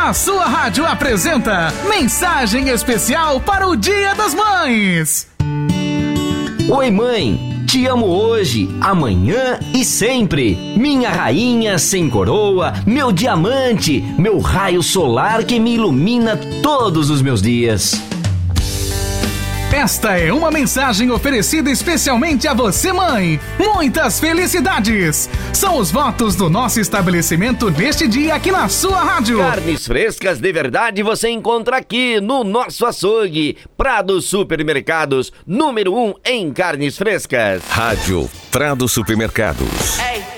A sua rádio apresenta mensagem especial para o Dia das Mães. Oi, mãe, te amo hoje, amanhã e sempre. Minha rainha sem coroa, meu diamante, meu raio solar que me ilumina todos os meus dias. Esta é uma mensagem oferecida especialmente a você, mãe. Muitas felicidades! São os votos do nosso estabelecimento neste dia aqui na sua rádio. Carnes frescas de verdade você encontra aqui no nosso açougue. Prado Supermercados, número 1 em carnes frescas. Rádio Prado Supermercados. Ei.